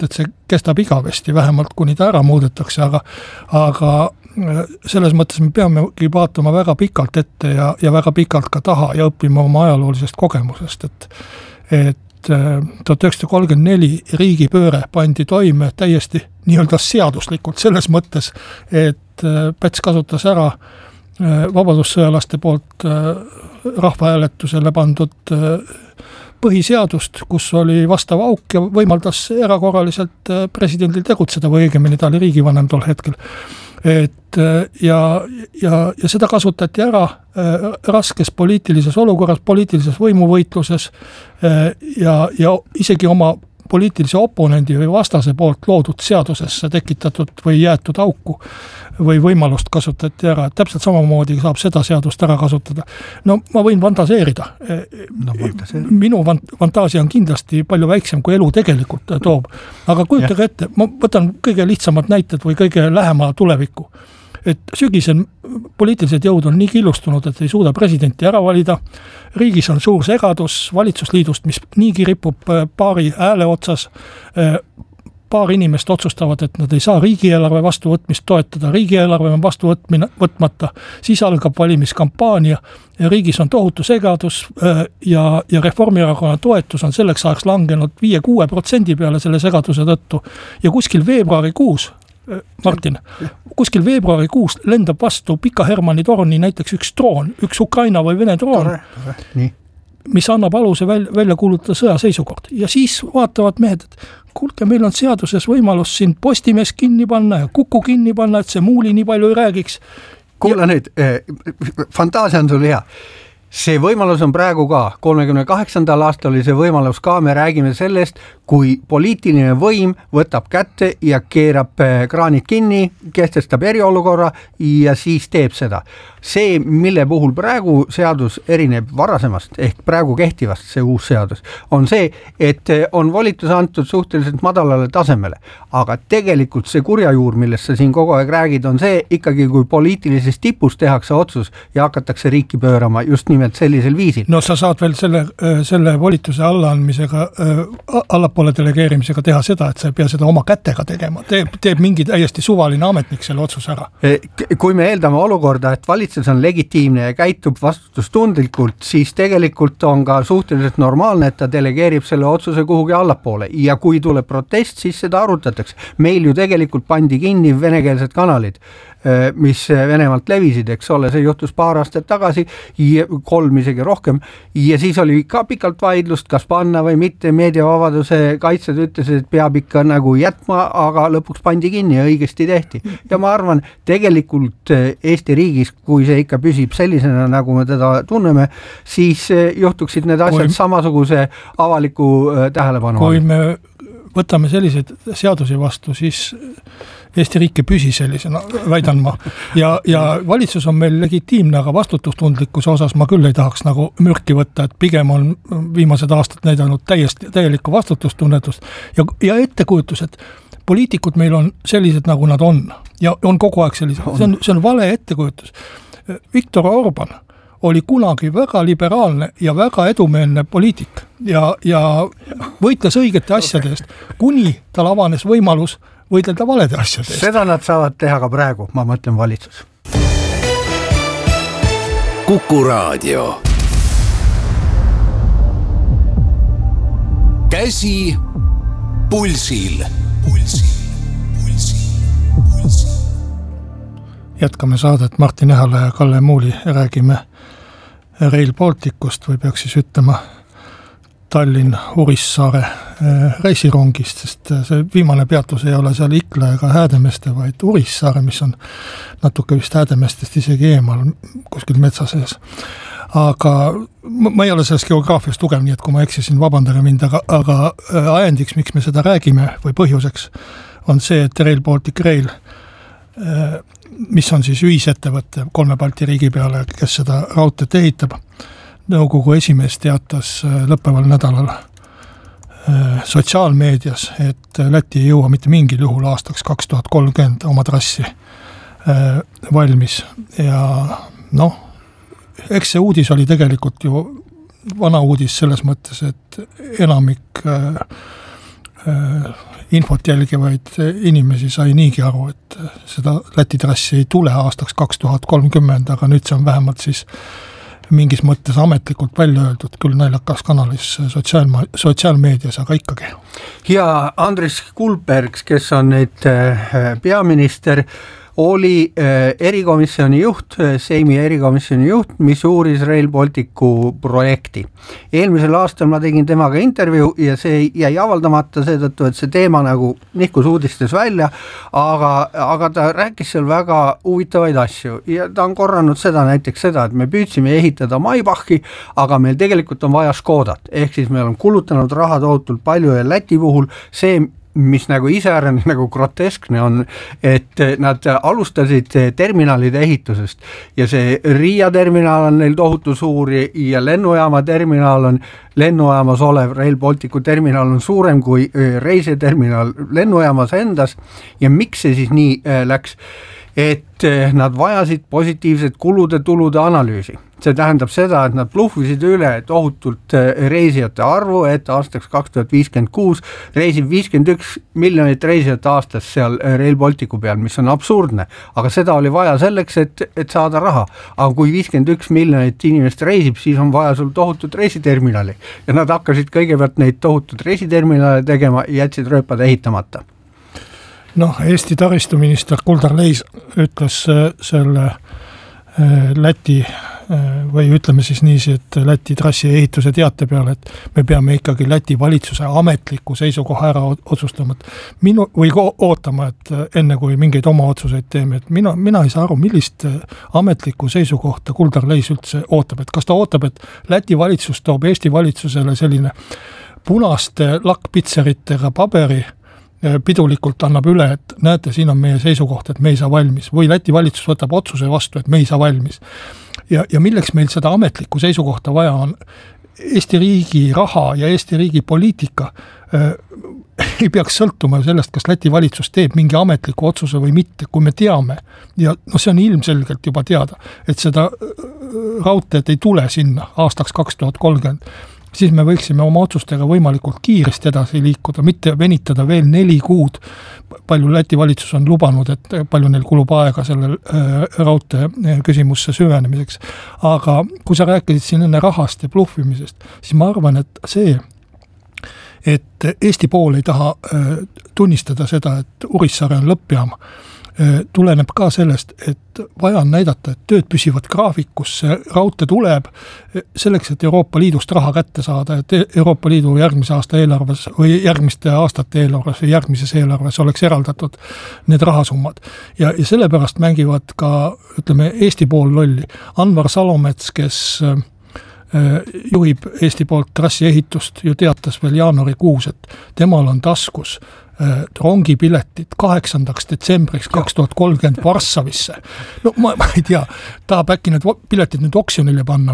et see kestab igavesti, vähemalt kuni ta ära muudetakse, aga selles mõttes me peamegi vaatama väga pikalt ette ja väga pikalt ka taha ja õppima oma ajaloolisest kogemusest, et 1934 riigipööre pandi toime täiesti nii-öelda seaduslikult selles mõttes, et Päts kasutas ära vabadussõjalaste poolt rahvahääletusele pandud põhiseadust, kus oli vastav auk ja võimaldas erakorraliselt presidendil tegutseda või õigemini ta oli riigivanem tol hetkel. Ja seda kasutati ära raskes poliitilises olukorras, poliitilises võimuvõitluses ja isegi oma poliitilise oponendi või vastase poolt loodud seadusesse tekitatud või jäetud auku või võimalust kasutati ära. Täpselt samamoodi saab seda seadust ära kasutada. No ma võin fantaseerida. Minu fantaasia on kindlasti palju väiksem, kui elu tegelikult toob. Aga kujutage ette, ma võtan kõige lihtsamad näited või kõige lähema tulevikku. Et sügisel poliitilised jõud on nii killustunud, et ei suuda presidenti ära valida. Riigis on suur segadus valitsusliidust, mis niigi ripub paari hääle otsas. Paar inimest otsustavad, et nad ei saa riigieelarve vastuvõtmist toetada. Riigieelarve on vastu võtmata. Siis algab valimiskampaania. Riigis on tohutu segadus ja Reformierakonna toetus on selleks ajaks langenud 5-6% peale selle segaduse tõttu. Ja kuskil veebruarikuus Martin, kuskil veebruarikuus lendab vastu Pika Hermanni torni näiteks üks droon, üks Ukraina või Vene droon, mis annab aluse välja kuulutada sõjaseisukord. Ja siis vaatavad mehed, et kuulge, meil on seaduses võimalus siin Postimees kinni panna ja Kuku kinni panna, et see Muuli nii palju ei räägiks. Kuule nüüd, fantaasia on sul hea. See võimalus on praegu ka, 38. aastal oli see võimalus ka, me räägime sellest, kui poliitiline võim võtab kätte ja keerab kraanid kinni, kehtestab eriolukorra ja siis teeb seda. See, mille puhul praegu seadus erineb varasemast, ehk praegu kehtivast see uus seadus, on see, et on volitus antud suhteliselt madalale tasemele. Aga tegelikult see kurjajuur, millest sa siin kogu aeg räägid, on see ikkagi, kui poliitilises tipus tehakse otsus ja hakatakse riiki pöörama just nimelt sellisel viisil. No sa saad veel selle volituse allaandmisega, allapoole delegeerimisega teha seda, et sa ei pea seda oma kätega tegema. Teeb mingi täiesti suvaline ametnik selle otsuse ära. Kui me eeldame olukorda, et valitsus on legitiimne ja käitub vastutustundlikult, siis tegelikult on ka suhteliselt normaalne, et ta delegeerib selle otsuse kuhugi allapoole. Ja kui tuleb protest, siis seda arutatakse. Meil ju tegelikult pandi kinni venekeelsed kanalid, mis Venemaalt levisid, eks ole, see juhtus paar aastat tagasi, 3 isegi rohkem, ja siis oli ka pikalt vaidlust, kas panna või mitte, meediavabaduse kaitsjad ütlesid, et peab ikka nagu jätma, aga lõpuks pandi kinni ja õigesti tehti. Ja ma arvan, tegelikult Eesti riigis, kui see ikka püsib sellisena, nagu me teda tunneme, siis juhtuksid need asjad samasuguse avaliku tähelepanu. Kui me võtame selliseid seadusi vastu, siis Eesti riik ei püsi sellisena, väidan ma. Ja valitsus on meil legitiimne, aga vastutustundlikkuse osas ma küll ei tahaks nagu mürki võtta, et pigem on viimased aastad näidanud täielikku vastutustunnetust ja ettekujutus, et poliitikud meil on sellised, nagu nad on ja on kogu aeg sellised. See on vale ettekujutus. Viktor Orban oli kunagi väga liberaalne ja väga edumeelne poliitik ja võitles õigete asjade eest, kuni tal avanes võimalus võidelda valede asjade eest. Seda nad saavad teha ka praegu, ma mõtlen valitsus. Kuku Raadio. Käsi pulsil. Jätkame saadet Martin Ehala ja Kalle Muuli räägime Rail Balticust või peaks siis ütlema Tallinn-Urissaare reisirongist, sest see viimane peatus ei ole seal Ikla ega Häädemeeste, vaid Urissaare, mis on natuke vist Häädemeestest isegi eemal kuskil metsa sees. Aga ma ei ole selles geograafias tugev, nii et kui ma eksisin, vabandage mind, aga ajendiks, miks me seda räägime või põhjuseks on see, et Rail Baltic Rail, mis on siis ühisettevõtte 3 Balti riigi peale, kes seda raudteed ehitab, nõukogu esimees teatas lõppeval nädalal sotsiaalmeedias, et Läti ei jõua mitte mingil juhul aastaks 2030 oma trassi valmis. Ja noh, eks see uudis oli tegelikult ju vana uudis selles mõttes, et enamik infot jälgivaid inimesi sai niigi aru, et seda Läti trassi ei tule aastaks 2030, aga nüüd see on vähemalt siis mingis mõttes ametlikult välja öeldud, küll naljakas kanalis sotsiaalmeedias, aga ikkagi. Ja Andris Kulbergs, kes on nüüd peaminister, oli erikomisjoni juht, Seimi erikomisjoni juht, mis uuris Rail Balticu projekti. Eelmisel aastal ma tegin temaga intervjuu ja see jäi avaldamata seetõttu, et see teema nagu nihkus uudistes välja, aga ta rääkis seal väga huvitavaid asju ja ta on korranud näiteks seda, et me püüdsime ehitada Maybachi, aga meil tegelikult on vaja Škodat, ehk siis meil on kulutanud raha tohutult palju ja Läti puhul see, mis nagu iseärane nagu groteskne on, et nad alustasid terminalide ehitusest ja see Riia terminal on neil tohutu suur ja lennujaama terminal on lennujaamas olev Rail Balticu terminal on suurem kui reisiterminal lennujaamas endas ja miks see siis nii läks? Et nad vajasid positiivset kulude-tulude analüüsi. See tähendab seda, et nad bluffisid üle tohutult reisijate arvu, et aastaks 2056 reisib 51 miljonit reisijat aastas seal Rail Balticu peal, mis on absurdne, aga seda oli vaja selleks, et saada raha. Aga kui 51 miljonit inimest reisib, siis on vaja sul tohutut reisiterminali ja nad hakkasid kõigepealt neid tohutut reisiterminale tegema ja jätsid rööpad ehitamata. Eesti taristuminister Kuldar Leis ütles selle Läti või ütleme siis niisi, et Läti trassi ehituse teate peale, et me peame ikkagi Läti valitsuse ametliku seisukoha ära otsustama, või ootama, et enne kui mingeid oma otsuseid teeme, et mina ei saa aru, millist ametlikku seisukohta Kuldar Leis üldse ootab, et kas ta ootab, et Läti valitsus toob Eesti valitsusele selline punaste lakkpitseritega paberi, pidulikult annab üle, et näete, siin on meie seisukoht, et me ei saa valmis, või Läti valitsus võtab otsuse vastu, et me ei saa valmis. Ja milleks meil seda ametlikku seisukohta vaja on? Eesti riigi raha ja Eesti riigi poliitika ei peaks sõltuma sellest, kas Läti valitsus teeb mingi ametliku otsuse või mitte, kui me teame, ja see on ilmselgelt juba teada, et seda raudteed ei tule sinna aastaks 2030, siis me võiksime oma otsustega võimalikult kiiresti edasi liikuda, mitte venitada veel 4 kuud, palju Läti valitsus on lubanud, et palju neil kulub aega selle raudtee küsimusse süvenemiseks. Aga kui sa rääkisid siin enne rahast ja bluffimisest, siis ma arvan, et see, et Eesti pool ei taha tunnistada seda, et Urissaare on lõppjaam, tuleneb ka sellest, et vaja on näidata, et tööd püsivad graafikus, see raudtee tuleb selleks, et Euroopa Liidust raha kätte saada, et Euroopa Liidu järgmise aasta eelarves või järgmiste aastate eelarves või järgmises eelarves oleks eraldatud need rahasummad. Ja sellepärast mängivad ka, ütleme, Eesti pool lolli. Anvar Salomets, kes juhib Eesti poolt trassi ehitust, ju teatas veel jaanuarikuus, et temal on taskus rongipiletid 8. detsembriks 2030 Varssavisse. Ma ei tea, tahab äkki need piletid nüüd oksjonile panna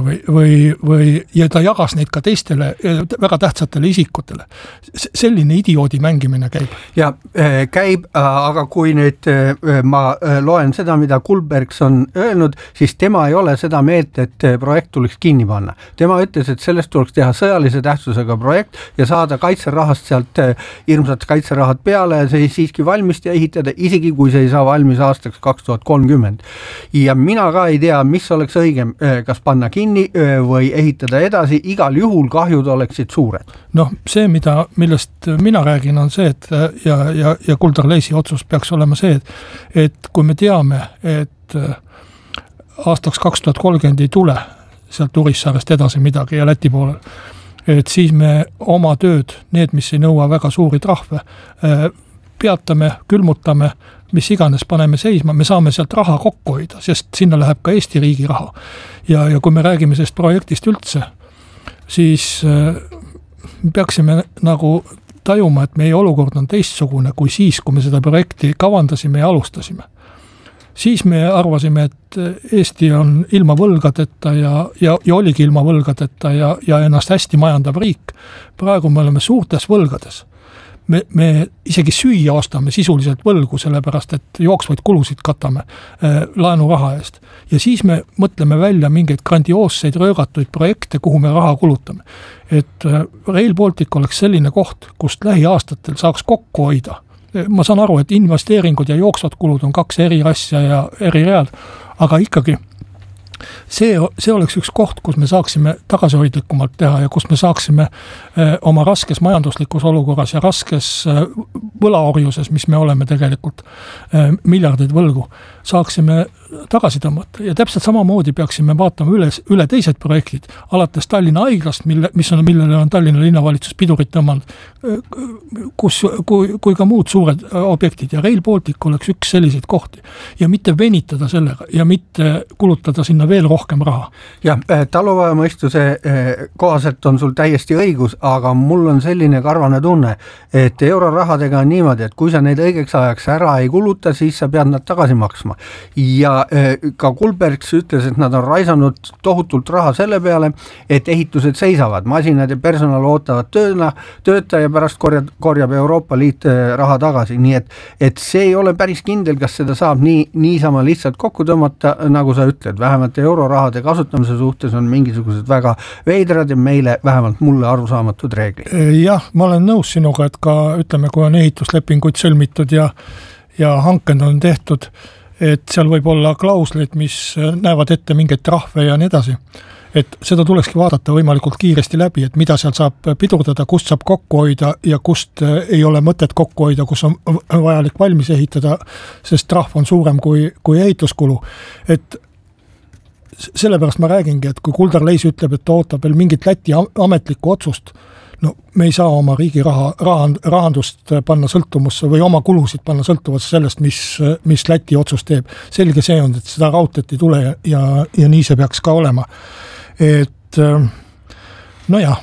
ja ta jagas neid ka teistele väga tähtsatele isikutele. Selline idioodi mängimine käib. Ja käib, aga kui nüüd ma loen seda, mida Kulbergs on öelnud, siis tema ei ole seda meelt, et projekt tuleks kinni panna. Tema ütles, et sellest tuleks teha sõjalise tähtsusega projekt ja saada kaitserahast sealt hirmsat kaitserahad peale ja see siiski valmis ja ehitada, isegi kui see ei saa valmis aastaks 2030. Ja mina ka ei tea, mis oleks õigem, kas panna kinni või ehitada edasi, igal juhul kahjud oleksid suured. See, millest mina räägin, on see, et ja Kuldar Leisi otsus peaks olema see, et kui me teame, et aastaks 2030 ei tule sealt Urissaarest edasi midagi ja Läti poolel, et siis me oma tööd, need, mis ei nõua väga suuri trahve, peatame, külmutame, mis iganes paneme seisma, me saame sealt raha kokku hoida, sest sinna läheb ka Eesti riigi raha. Ja kui me räägime sellest projektist üldse, siis peaksime nagu tajuma, et meie olukord on teistsugune kui siis, kui me seda projekti kavandasime ja alustasime. Siis me arvasime, et Eesti on ilma võlgadeta ja oligi ilma võlgadeta ja ennast hästi majandab riik. Praegu me oleme suurtes võlgades. me isegi süüa ostame sisuliselt võlgu, sellepärast et jooksvaid kulusid katame laenuraha eest. Ja siis me mõtleme välja mingeid grandioosseid röögatuid projekte, kuhu me raha kulutame. Et Rail Baltic oleks selline koht, kust lähiaastatel saaks kokku hoida. Ma saan aru, et investeeringud ja jooksvad kulud on 2 eri asja ja eri read, aga ikkagi see oleks üks koht, kus me saaksime tagasihoidlikumalt teha ja kus me saaksime oma raskes majanduslikus olukorras ja raskes võlaorjuses, mis me oleme tegelikult miljardeid võlgu, saaksime tagasi tõmmata. Ja täpselt samamoodi peaksime vaatama üle teised projektid, alates Tallinna haiglast, millele on Tallinna linnavalitsus pidurit tõmmanud, kui ka muud suured objektid. Ja Rail Baltic oleks üks selliseid kohti. Ja mitte venitada sellega ja mitte kulutada sinna veel rohkem raha. Jah, taluvajamõistuse kohaselt on sul täiesti õigus, aga mul on selline karvane tunne, et eurorahadega on niimoodi, et kui sa neid õigeks ajaks ära ei kuluta, siis sa pead nad tagasi maksma. Ja ka Kulbergs ütles, et nad on raisanud tohutult raha selle peale, et ehitused seisavad. Masinad ja personal ootavad tööta ja pärast korjab Euroopa Liit raha tagasi. Nii et see ei ole päris kindel, kas seda saab niisama lihtsalt kokku tõmmata, nagu sa ütled. Vähemalt eurorahade kasutamise suhtes on mingisugused väga veidrad ja meile, vähemalt mulle arusaamatud reeglid. Jah, ma olen nõus sinuga, et ka ütleme, kui on ehituslepinguid sõlmitud ja hanked on tehtud, et seal võib olla klauslid, mis näevad ette mingeid trahve ja nii edasi. Et seda tulekski vaadata võimalikult kiiresti läbi, et mida seal saab pidurdada, kust saab kokku hoida ja kust ei ole mõtet kokku hoida, kus on vajalik valmis ehitada, sest trahv on suurem kui ehituskulu. Et sellepärast ma räägingi, et kui Kuldar Leis ütleb, et ootab veel mingit Läti ametlikku otsust, no me ei saa oma riigi rahandust panna sõltumusse või oma kulusid panna sõltuvasse sellest, mis Läti otsus teeb. Selge see on, et seda raudteed ei tule ja nii see peaks ka olema. Et nojah,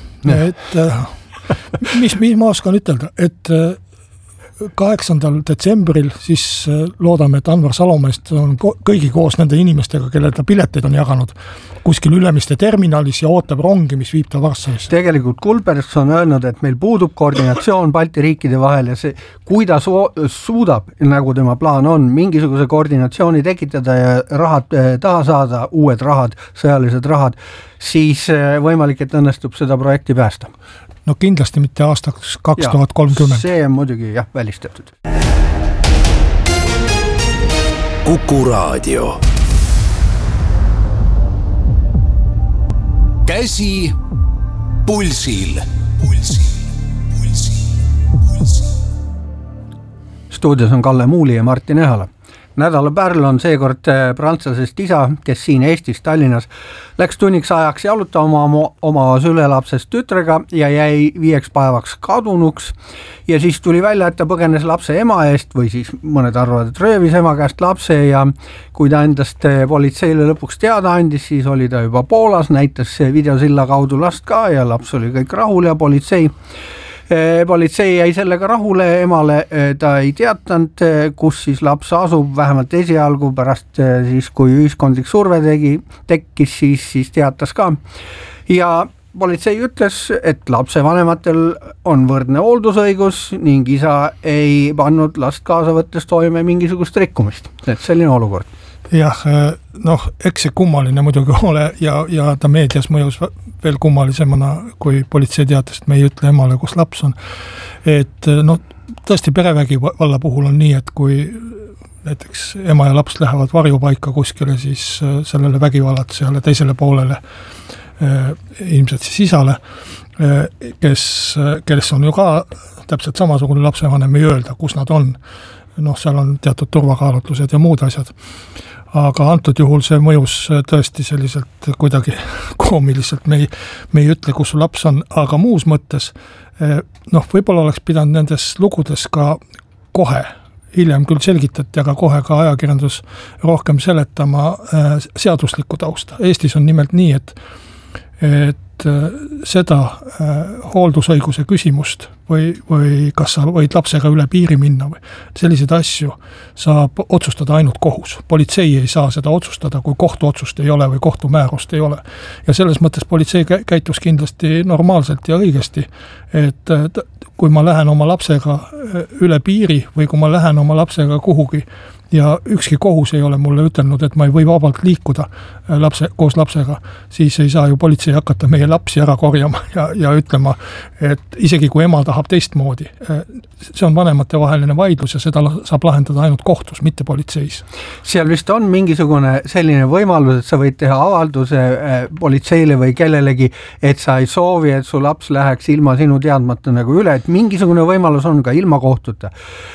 et mis ma oskan ütelda, et 8. detsembril siis loodame, et Anvar Salomeest on kõigi koos nende inimestega, kellel ta pileteid on jaganud kuskil Ülemiste terminalis ja ootab rongi, mis viib ta Varssavisse. Tegelikult Kulbergs on öelnud, et meil puudub koordinatsioon Balti riikide vahel ja see, kui ta suudab, nagu tema plaan on, mingisuguse koordinatsiooni tekitada ja rahad taha saada, uued rahad, sõjalised rahad, siis võimalik, et õnnestub seda projekti päästa. No kindlasti mitte aastaks 2030. See on muidugi välistatud. Kuku Raadio. Käsi pulsil. Stuudios on Kalle Muuli ja Martin Ehala. Nädala pärl on seekord prantslasest isa, kes siin Eestis Tallinnas läks tunniks ajaks jalutama oma sülelapsest tütrega ja jäi 5 päevaks kadunuks. Ja siis tuli välja, et ta põgenes lapse ema eest või siis mõned arvavad, et röövis ema käest lapse ja kui ta endast politseile lõpuks teada andis, siis oli ta juba Poolas, näitas videosilla kaudu last ka ja laps oli kõik rahul ja politsei jäi sellega rahule, emale ta ei teatanud, kus siis laps asub, vähemalt esialgu pärast siis, kui ühiskondlik surve tekkis, siis teatas ka. Ja politsei ütles, et lapse vanematel on võrdne hooldusõigus ning isa ei pannud last kaasa võttes toime mingisugust rikkumist. Et selline olukord. Jah, eks see kummaline muidugi ole ja ta meedias mõjus veel kummalisemana, kui politsei teatas, et me ei ütle emale, kus laps on. Et tõesti perevägivalla puhul on nii, et kui näiteks ema ja laps lähevad varjupaika kuskile, siis sellele vägivallatsejale teisele poolele, ilmselt siis isale, kes on ju ka täpselt samasugune lapsevanem, ei öelda, kus nad on. Seal on teatud turvakaalutlused ja muud asjad. Aga antud juhul see mõjus tõesti selliselt kuidagi koomiliselt. Me ei ütle, kus su laps on, aga muus mõttes, võib-olla oleks pidanud nendes lugudes ka kohe, hiljem küll selgitati, aga kohe ka ajakirjandus rohkem seletama seaduslikku tausta. Eestis on nimelt nii, et seda hooldusõiguse küsimust või kas sa võid lapsega üle piiri minna või selliseid asju saab otsustada ainult kohus. Politsei ei saa seda otsustada, kui kohtuotsust ei ole või kohtumäärust ei ole. Ja selles mõttes politsei käitus kindlasti normaalselt ja õigesti, et kui ma lähen oma lapsega üle piiri või kui ma lähen oma lapsega kuhugi ja ükski kohus ei ole mulle ütelnud, et ma ei või vabalt liikuda koos lapsega, siis ei saa ju politsei hakata meie lapsi ära korjama ja ütlema, et isegi kui ema tahab teistmoodi. See on vanemate vaheline vaidlus ja seda saab lahendada ainult kohtus, mitte politseis. Seal vist on mingisugune selline võimalus, et sa võid teha avalduse politseile või kellelegi, et sa ei soovi, et su laps läheks ilma sinu teadmata nagu üle, et mingisugune võimalus on ka ilma kohtuta.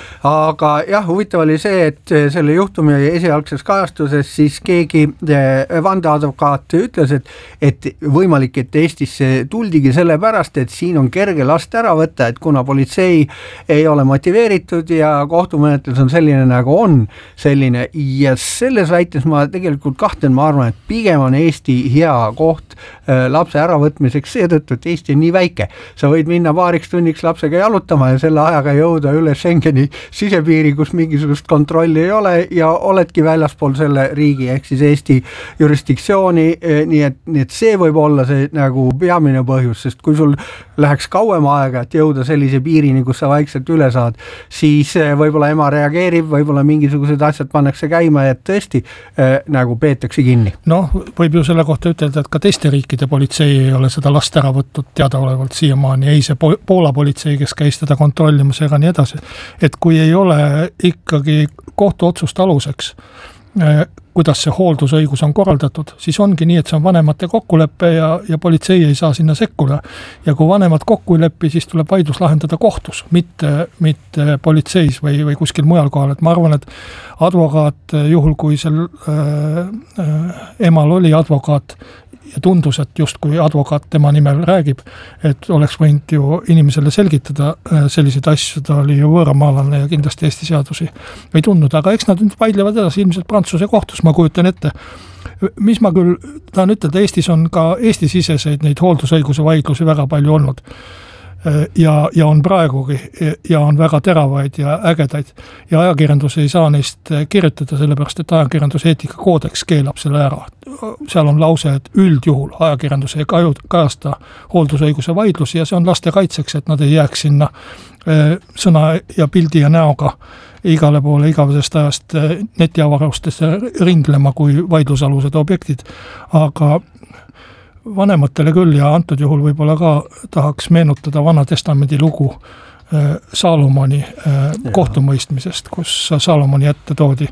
Aga jah, huvitav oli see, et selle juhtumi esialgses kajastuses siis keegi vandeadvokaat ütles, et võimalik, et Eestisse tuldigi sellepärast, et siin on kerge last ära võtta, et kuna politsei ei ole motiveeritud ja kohtumenetlus on selline nagu on selline ja selles väites ma tegelikult kahtlen, ma arvan, et pigem on Eesti hea koht lapse äravõtmiseks seetõttu, et Eesti on nii väike. Sa võid minna paariks tunniks lapsega jalutama ja selle ajaga jõuda üle Schengeni sisepiiri, kus mingisugust kontrolli ei ole ja oledki väljaspool selle riigi ehk siis Eesti jurisdiktsiooni, nii et see võib olla see nagu peamine põhjus, sest kui sul läheks kauem aega, et jõuda sellise piirini, kus sa vaikselt üle saad, siis võib-olla ema reageerib, võib-olla mingisugused asjad pannakse käima ja tõesti nagu peetakse kinni. Noh, võib ju selle kohta ütelda, et ka teiste riikide politsei ei ole seda last ära võtnud teadaolevalt siiamaani, ei see Poola politsei, kes käis teda kontrollimas ega nii edasi, et kui ei ole ikkagi kohtuotsust aluseks, kuidas see hooldusõigus on korraldatud, siis ongi nii, et see on vanemate kokkuleppe ja politsei ei saa sinna sekkuda. Ja kui vanemad kokku ei leppi, siis tuleb vaidlus lahendada kohtus, mitte politseis või kuskil mujal kohal. Et ma arvan, et advokaat, juhul kui seal emal oli advokaat, ja tundus, et just kui advokaat tema nimel räägib, et oleks võinud ju inimesele selgitada selliseid asju, ta oli ju võõramaalane ja kindlasti Eesti seadusi ei tundnud, aga eks nad nüüd vaidlevad edasi ilmselt Prantsuse kohtus, ma kujutan ette. Mis ma küll tahan ütelda, Eestis on ka Eesti-siseseid neid hooldusõiguse vaidlusi väga palju olnud. Ja on praegugi ja on väga teravaid ja ägedaid ja ajakirjandus ei saa neist kirjutada, sellepärast et ajakirjanduseetika koodeks keelab selle ära. Seal on lause, et üldjuhul ajakirjandus ei kajasta hooldusõiguse vaidlusi ja see on laste kaitseks, et nad ei jääks sinna sõna ja pildi ja näoga igale poole igavesest ajast netiavarustesse ringlema kui vaidlusalused objektid, aga vanematele küll ja antud juhul võib-olla ka tahaks meenutada Vana Testamendi lugu Salomoni kohtumõistmisest, kus Salomoni ette toodi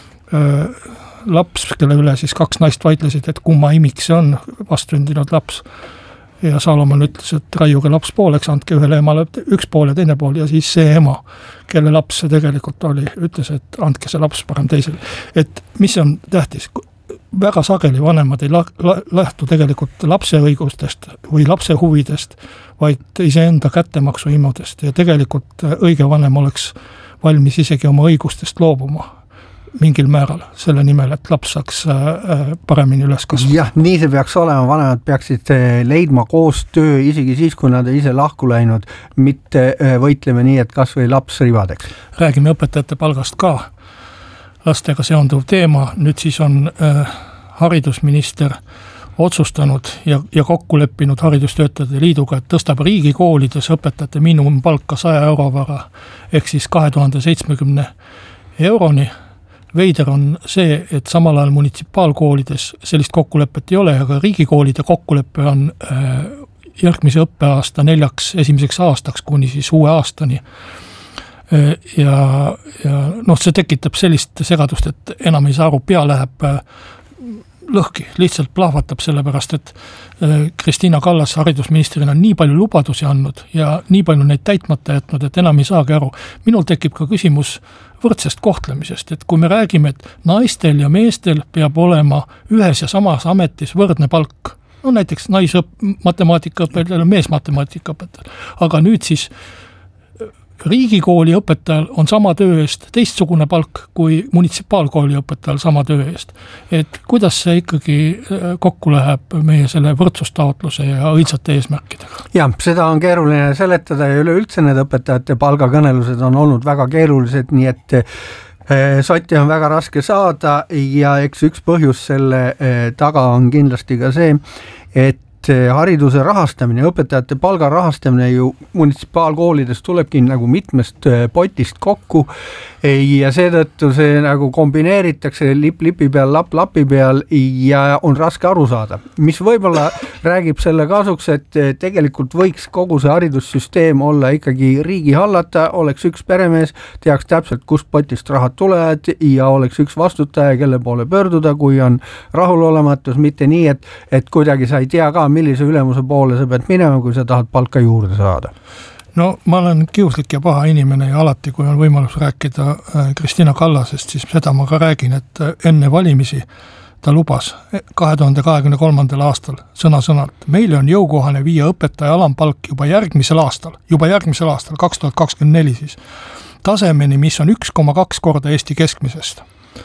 laps, kelle üle siis 2 naist vaidlesid, et kumma imik see on vastsündinud laps. Ja Salomon ütles, et raiuge laps pooleks, andke ühele emale üks pool ja teine pool ja siis see ema, kelle laps see tegelikult oli, ütles, et andke see laps parem teisele. Et mis on tähtis? Väga sageli vanemad ei lähtu tegelikult lapse õigustest või lapse huvidest, vaid iseenda kättemaksu imudest ja tegelikult õige vanem oleks valmis isegi oma õigustest loobuma mingil määral selle nimel, et laps saaks paremini üles kasvada. Jah, nii see peaks olema, vanemad peaksid leidma koostöö isegi siis, kui nad ise lahku läinud, mitte võitleme nii, et kas või laps ribadeks. Räägime õpetajate palgast ka. Lastega seonduv teema, nüüd siis on haridusminister otsustanud ja kokku leppinud haridustöötajate liiduga, et tõstab riigikoolides õpetajate miinimumpalka 100 euro võrra, ehk siis 2070 euroni. Veider on see, et samal ajal munitsipaalkoolides sellist kokkulepet ei ole, aga riigikoolide kokkulepe on järgmise õppeaasta 4 esimeseks aastaks kuni siis uue aastani. Ja noh, see tekitab sellist segadust, et enam ei saa aru, pea läheb lõhki, lihtsalt plahvatab sellepärast, et Kristiina Kallas haridusministrina on nii palju lubadusi andnud ja nii palju neid täitmata jätnud, et enam ei saagi aru. Minul tekib ka küsimus võrdsest kohtlemisest, et kui me räägime, et naistel ja meestel peab olema ühes ja samas ametis võrdne palk, no näiteks naismatemaatikaõpetajal ja meesmatemaatikaõpetajal, aga nüüd siis riigikooli õpetajal on sama töö eest teistsugune palk kui munitsipaalkooli õpetajal sama töö eest. Et kuidas see ikkagi kokku läheb meie selle võrdsustaotluse ja õilsate eesmärkidega? Ja, seda on keeruline seletada ja üleüldse need õpetajate palgakõnelused on olnud väga keerulised, nii et sotti on väga raske saada ja eks üks põhjus selle taga on kindlasti ka see, et hariduse rahastamine, õpetajate palga rahastamine ju munitsipaalkoolides tulebki nagu mitmest potist kokku ja seetõttu see nagu kombineeritakse lipi peal, lapi peal ja on raske aru saada. Mis võib-olla räägib selle kasuks, et tegelikult võiks kogu see haridussüsteem olla ikkagi riigi hallata, oleks üks peremees, teaks täpselt, kust potist rahad tulevad ja oleks üks vastutaja, kelle poole pöörduda, kui on rahulolematus, mitte nii, et kuidagi sa ei tea ka, millise ülemuse poole sa pead minema, kui sa tahad palka juurde saada. No ma olen kiuslik ja paha inimene ja alati, kui on võimalus rääkida Kristina Kallasest, siis seda ma ka räägin, et enne valimisi ta lubas 2023. aastal sõna-sõnalt. Meile on jõukohane viia õpetaja alampalk juba järgmisel aastal, 2024 siis, tasemeni, mis on 1,2 korda Eesti keskmisest.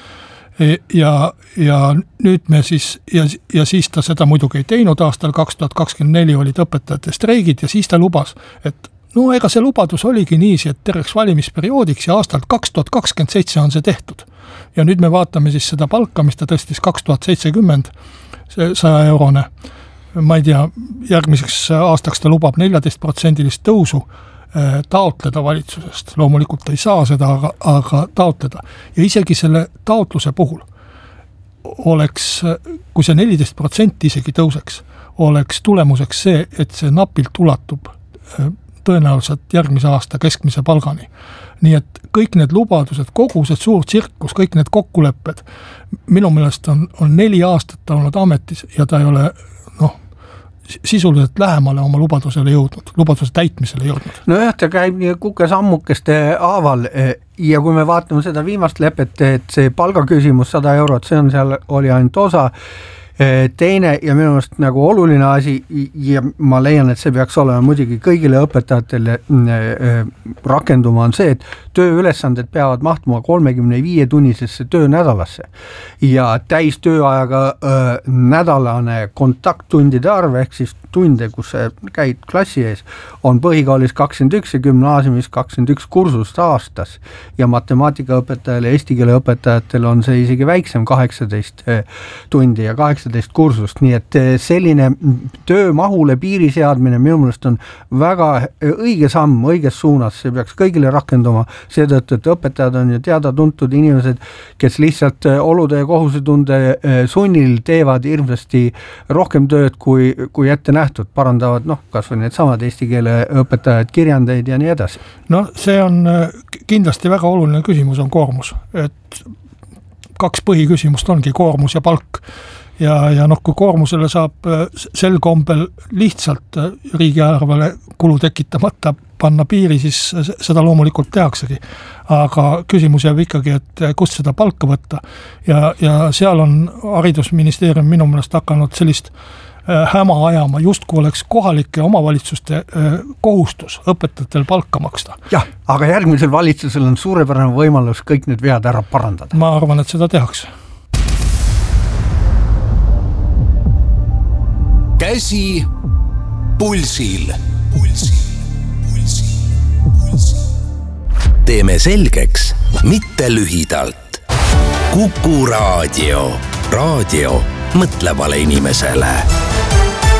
Ja nüüd me siis, ja siis ta seda muidugi ei teinud, aastal 2024 olid õpetajate streigid ja siis ta lubas, et no ega see lubadus oligi niisi, et terveks valimisperioodiks ja aastalt 2027 on see tehtud. Ja nüüd me vaatame siis seda palka, mis ta tõstis 2070, see 100 eurone, ma ei tea, järgmiseks aastaks ta lubab 14% tõusu taotleda valitsusest. Loomulikult ei saa seda, aga taotleda. Ja isegi selle taotluse puhul oleks, kui see 14% isegi tõuseks, oleks tulemuseks see, et see napilt ulatub tõenäoliselt järgmise aasta keskmise palgani. Nii et kõik need lubadused, kogu see suur tsirkus, kõik need kokkulepped, minu meelest on 4 aastat olnud ametis ja ta ei ole sisuliselt lähemale oma lubadusele jõudnud, lubaduse täitmisele jõudnud. No jah, ta käib nii kukesammukeste aaval ja kui me vaatame seda viimast lepet, et see palgaküsimus 100 eurot, see on seal, oli ainult osa, teine ja minu meelest nagu oluline asi ja ma leian, et see peaks olema muidugi kõigile õpetajatele rakenduma on see, et tööülesanded peavad mahtuma 35-tunnisesse töönädalasse ja täis tööajaga nädalane kontakttundide arv ehk siis tunde, kus sa käid klassi ees, on põhikoolis 21 ja gümnaasiumis 21 kursust aastas ja matemaatikaõpetajale, eesti keele õpetajatele on see isegi väiksem 18 tundi ja 18 kursust, nii et selline töömahule piiri seadmine minu meelest on väga õige samm, õiges suunas, see peaks kõigile rakenduma, seetõttu, et õpetajad on ju teada-tuntud inimesed, kes lihtsalt olude ja kohusetunde sunnil teevad hirmsasti rohkem tööd kui ette nähtud, parandavad kas või need samad eesti keele õpetajad, kirjandeid ja nii edasi. No see on kindlasti väga oluline küsimus on koormus, et 2 põhiküsimust ongi koormus ja palk ja kui koormusele saab sel kombel lihtsalt riigieelarvele kulu tekitamata panna piiri, siis seda loomulikult tehaksegi. Aga küsimus jääb ikkagi, et kust seda palka võtta ja seal on haridusministeerium minu meelest hakanud sellist häma ajama, justku oleks kohalike omavalitsuste kohustus õpetajatel palka maksta. Jah, aga järgmisel valitsusel on suurepärane võimalus kõik need vead ära parandada. Ma arvan, et seda tehakse. Käsi pulsil. Teeme selgeks, mitte lühidalt. Kuku Raadio. Raadio mõtlevale inimesele.